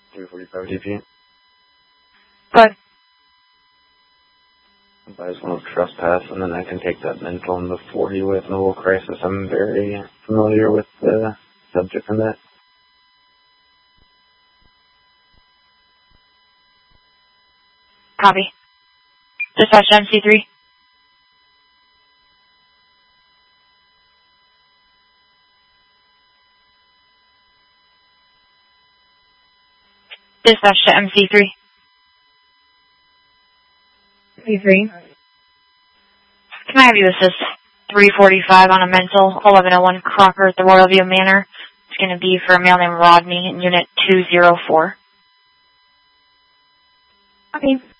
345 DP. Good. I just want to trespass, and then I can take that mental in the 40 with Noble Crisis. I'm very familiar with the subject in that. Copy. Dispatch to MC3. Dispatch to MC3. MC3. Can I have you assist 345 on a mental, 1101 Crocker at the Royal View Manor? It's going to be for a male named Rodney in Unit 204. Okay.